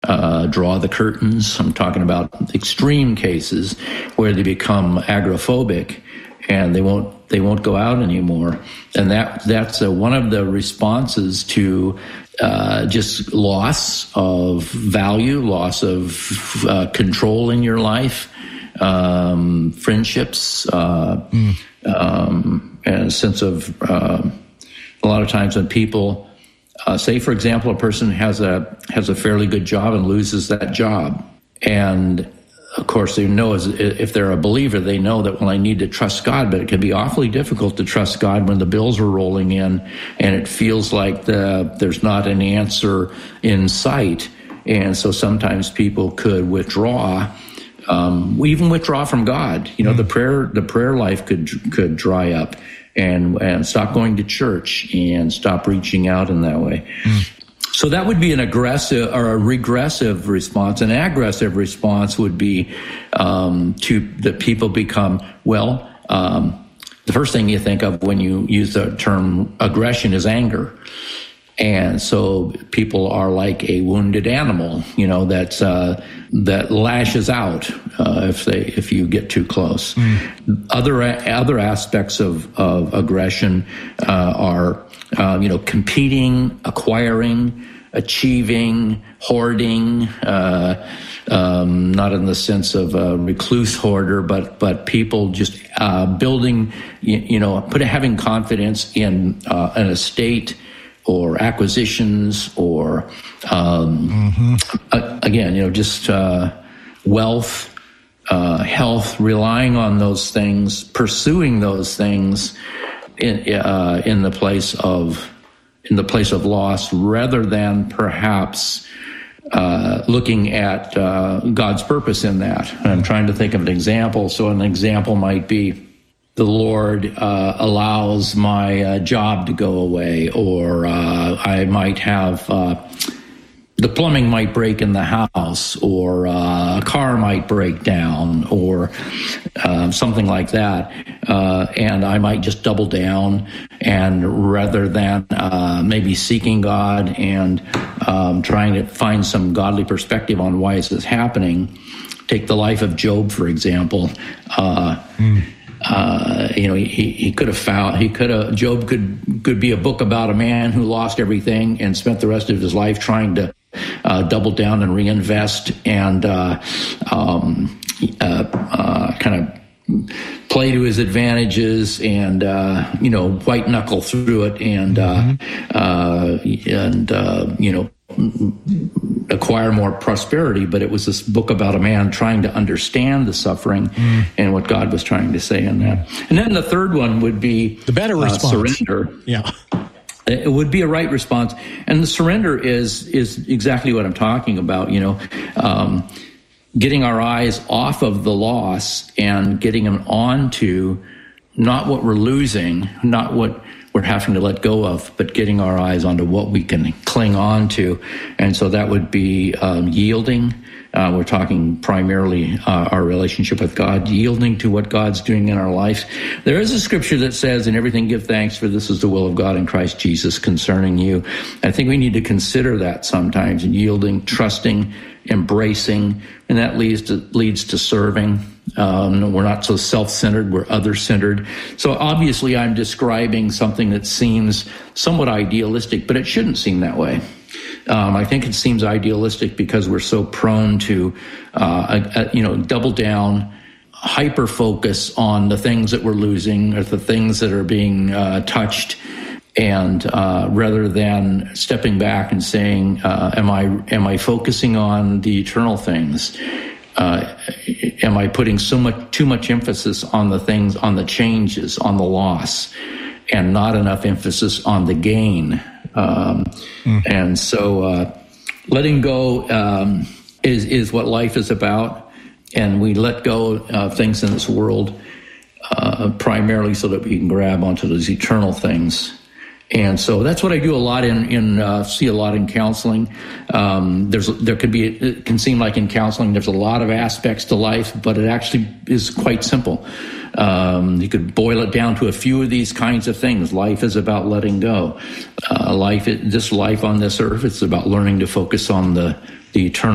draw the curtains. I'm talking about extreme cases where they become agoraphobic and they won't go out anymore. And that's one of the responses to just loss of value, loss of control in your life, friendships, and a sense of a lot of times when people say, for example, a person has a fairly good job and loses that job, and of course, they know if they're a believer, they know that, well, I need to trust God, but it can be awfully difficult to trust God when the bills are rolling in and it feels like there's not an answer in sight. And so sometimes people could withdraw, even withdraw from God. You know, the prayer life could dry up and stop going to church and stop reaching out in that way. So that would be an aggressive or a regressive response. An aggressive response would be that people become, the first thing you think of when you use the term aggression is anger. And so people are like a wounded animal, you know, that lashes out if you get too close. Other aspects of aggression are competing, acquiring, achieving, hoarding, not in the sense of a recluse hoarder, but people just building, having confidence in an estate or acquisitions or, again, just wealth, health, relying on those things, pursuing those things in the place of loss, rather than perhaps looking at God's purpose in that. And I'm trying to think of an example. So an example might be the Lord allows my job to go away, or I might have the plumbing might break in the house, or a car might break down, or something like that. And I might just double down, and rather than maybe seeking God and trying to find some godly perspective on why is this happening, take the life of Job, for example. He could have found, Job could be a book about a man who lost everything and spent the rest of his life trying to double down and reinvest and kind of play to his advantages and white knuckle through it and acquire more prosperity. But it was this book about a man trying to understand the suffering and what God was trying to say in that. And then the third one would be the better response. Surrender. Yeah. It would be a right response. And the surrender is exactly what I'm talking about, getting our eyes off of the loss and getting them onto not what we're losing, not what we're having to let go of, but getting our eyes onto what we can cling on to. And so that would be yielding. We're talking primarily our relationship with God, yielding to what God's doing in our life. There is a scripture that says, "In everything give thanks, for this is the will of God in Christ Jesus concerning you." I think we need to consider that sometimes, yielding, trusting, embracing, and that leads to serving. We're not so self-centered, we're other-centered. So obviously I'm describing something that seems somewhat idealistic, but it shouldn't seem that way. I think it seems idealistic because we're so prone to, double down, hyper-focus on the things that we're losing or the things that are being touched, and rather than stepping back and saying, am I focusing on the eternal things? Am I putting too much emphasis on the things, on the changes, on the loss, and not enough emphasis on the gain? And so letting go is what life is about, and we let go of things in this world primarily so that we can grab onto those eternal things. And so that's what I do a lot see a lot in counseling. It can seem like in counseling there's a lot of aspects to life, but it actually is quite simple. You could boil it down to a few of these kinds of things. Life is about letting go. This life on this earth, it's about learning to focus on the eternal.